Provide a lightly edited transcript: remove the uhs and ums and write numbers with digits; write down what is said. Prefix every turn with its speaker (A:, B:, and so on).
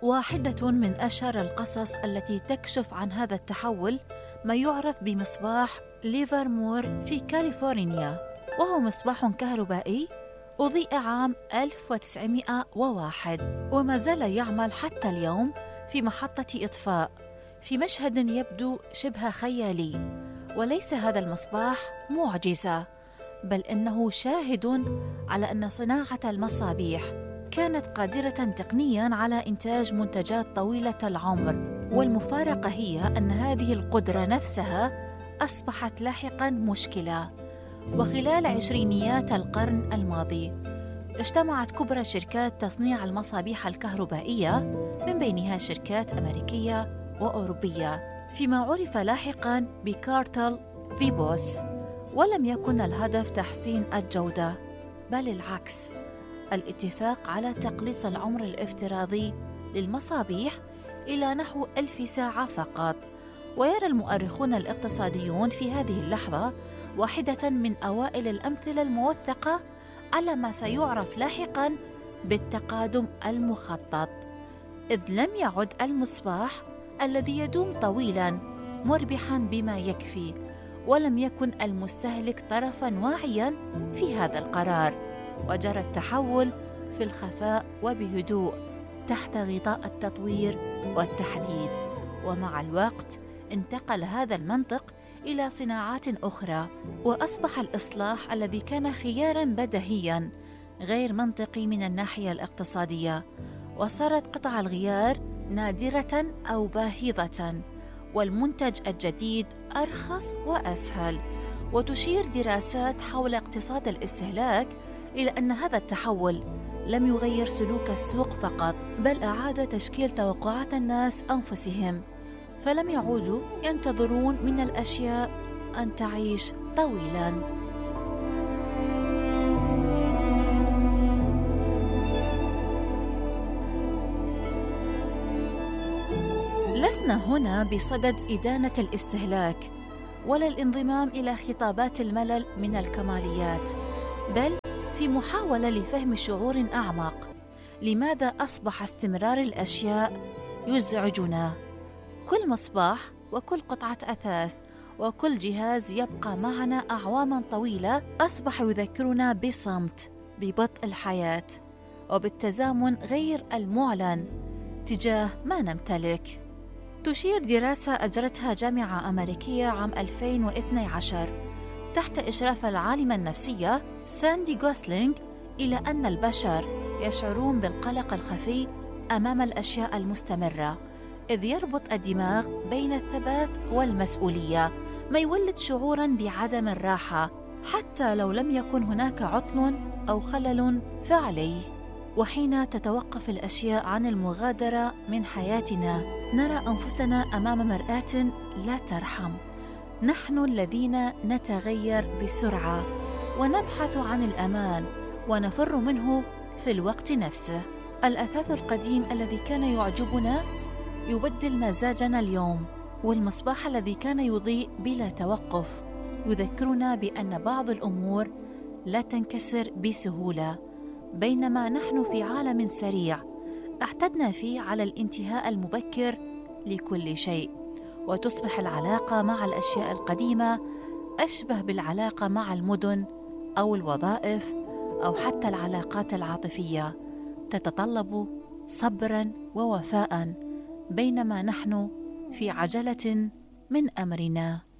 A: واحدة من أشهر القصص التي تكشف عن هذا التحول ما يعرف بمصباح ليفرمور في كاليفورنيا، وهو مصباح كهربائي أضيء عام 1901 وما زال يعمل حتى اليوم في محطة إطفاء في مشهد يبدو شبه خيالي. وليس هذا المصباح معجزة، بل إنه شاهد على أن صناعة المصابيح كانت قادرة تقنياً على إنتاج منتجات طويلة العمر، والمفارقة هي أن هذه القدرة نفسها أصبحت لاحقاً مشكلة. وخلال عشرينيات القرن الماضي اجتمعت كبرى شركات تصنيع المصابيح الكهربائية، من بينها شركات أمريكية وأوروبية، فيما عرف لاحقاً بكارتل فيبوس. ولم يكن الهدف تحسين الجودة، بل العكس، الاتفاق على تقليص العمر الافتراضي للمصابيح إلى نحو 1000 ساعة فقط. ويرى المؤرخون الاقتصاديون في هذه اللحظة واحدة من أوائل الأمثلة الموثقة على ما سيعرف لاحقاً بالتقادم المخطط، إذ لم يعد المصباح الذي يدوم طويلاً مربحاً بما يكفي، ولم يكن المستهلك طرفاً واعياً في هذا القرار، وجرى التحول في الخفاء وبهدوء تحت غطاء التطوير والتحديث. ومع الوقت انتقل هذا المنطق إلى صناعات أخرى، وأصبح الإصلاح الذي كان خياراً بديهياً غير منطقي من الناحية الاقتصادية، وصارت قطع الغيار نادرة أو باهظة، والمنتج الجديد أرخص وأسهل. وتشير دراسات حول اقتصاد الاستهلاك إلى أن هذا التحول لم يغير سلوك السوق فقط، بل أعاد تشكيل توقعات الناس أنفسهم، فلم يعودوا ينتظرون من الأشياء أن تعيش طويلاً. لسنا هنا بصدد إدانة الاستهلاك ولا الانضمام إلى خطابات الملل من الكماليات، بل في محاولة لفهم شعور أعمق. لماذا أصبح استمرار الأشياء يزعجنا؟ كل مصباح وكل قطعة أثاث وكل جهاز يبقى معنا أعواما طويلة أصبح يذكرنا بصمت، ببطء الحياة، وبالتزامن غير المعلن تجاه ما نمتلك. تشير دراسة أجرتها جامعة أمريكية عام 2012 تحت إشراف العالمة النفسية ساندي غوسلينغ إلى أن البشر يشعرون بالقلق الخفي أمام الأشياء المستمرة، إذ يربط الدماغ بين الثبات والمسؤولية، ما يولد شعوراً بعدم الراحة حتى لو لم يكن هناك عطل أو خلل فعلي. وحين تتوقف الأشياء عن المغادرة من حياتنا نرى أنفسنا أمام مرآة لا ترحم. نحن الذين نتغير بسرعة ونبحث عن الأمان ونفر منه في الوقت نفسه. الأثاث القديم الذي كان يعجبنا يبدل مزاجنا اليوم، والمصباح الذي كان يضيء بلا توقف يذكرنا بأن بعض الأمور لا تنكسر بسهولة، بينما نحن في عالم سريع اعتدنا فيه على الانتهاء المبكر لكل شيء، وتصبح العلاقة مع الأشياء القديمة أشبه بالعلاقة مع المدن أو الوظائف أو حتى العلاقات العاطفية، تتطلب صبراً ووفاءً، بينما نحن في عجلة من أمرنا.